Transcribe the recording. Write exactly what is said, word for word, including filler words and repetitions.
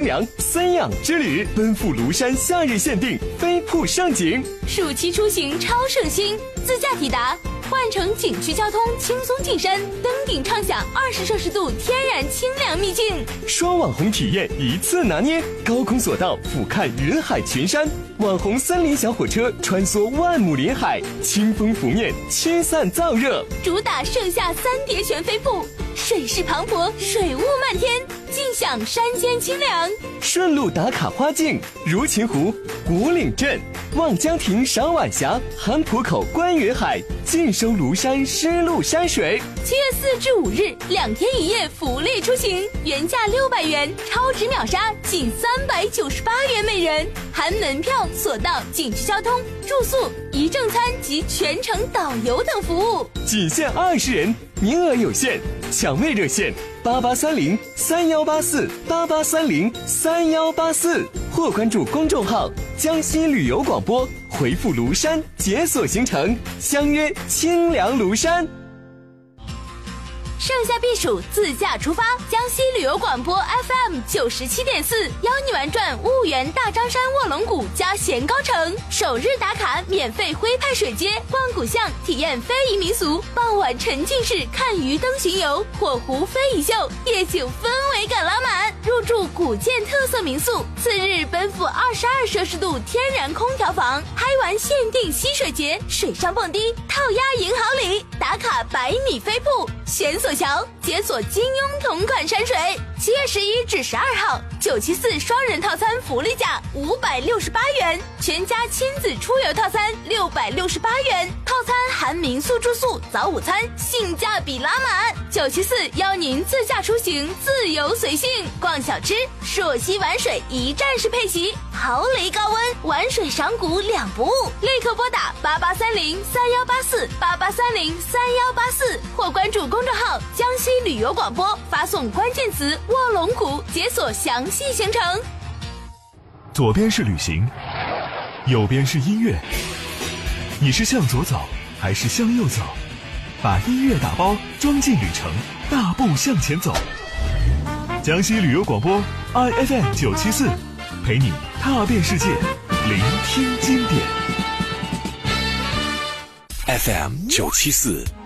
凉森养之旅，奔赴庐山夏日限定飞瀑胜景， 暑期出行超省心，自驾抵达。换乘景区交通，轻松进山，登顶畅享二十摄氏度天然清凉秘境。 双网红体验一次拿捏，高空索道俯瞰云海群山，网红森林小火车穿梭万亩林海，清风拂面，驱散燥热。 主打盛夏三叠泉飞瀑，水势磅礴，水雾漫天，尽享山间清凉。 顺路打卡花境，如琴湖、古岭镇、望江亭赏晚霞，韩浦口观云海，尽收庐山湿漉山水。 七月四至五日，两天一夜福利出行，原价六百元，超值秒杀仅三百九十八元每人，含门票、索道、景区交通、住宿、一正餐及全程导游等服务， 仅限二十人，名额有限，抢位热线八八三零三幺八四八八三零三幺八四，或关注公众号江西旅游广播，回复庐山解锁行程，相约清凉庐山。 盛夏避暑，自驾出发。江西旅游广播 F M 九十七点四邀你玩转婺源大张山卧龙谷加咸高城，首日打卡免费徽派水街，逛古巷，体验非遗民俗，傍晚沉浸式看鱼灯巡游，火湖非遗秀，夜景氛围感拉满。入住古建特色民宿，次日奔赴二十二摄氏度天然空调房，嗨玩限定溪水节，水上蹦迪，套鸭赢好礼，打卡百米飞瀑，悬索桥，解锁金庸同款山水。七月十一至十二号，九七四双人套餐福利价五百六十八元，全家亲子出游套餐六百六十八元，套餐含民宿住宿、早午餐，性价比拉满。九七四邀您自驾出行，自由随性，逛小吃，朔溪玩水一站式配齐，毫厘高温，玩水赏谷两不误。立刻拨打八八三零三幺八四八八三零三幺八四，或关注公众号江西旅游广播，发送关键词卧龙谷，解锁详细行程。 左边是旅行，右边是音乐，你是向左走还是向右走？把音乐打包装进旅程，大步向前走。江西旅游广播 I F M 九七四，陪你踏遍世界，聆听经典。 F M 九七四